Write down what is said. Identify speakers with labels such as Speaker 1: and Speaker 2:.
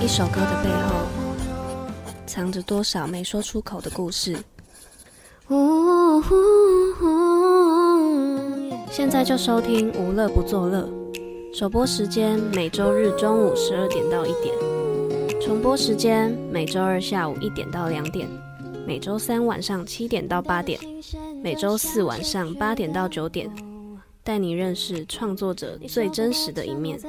Speaker 1: 一首歌的背后，藏着多少没说出口的故事。现在就收听无乐不作乐，首播时间每周日中午12点到1点，重播时间每周二下午1点到2点，每周三晚上7点到8点，每周四晚上8点到9点，带你认识创作者最真实的一面。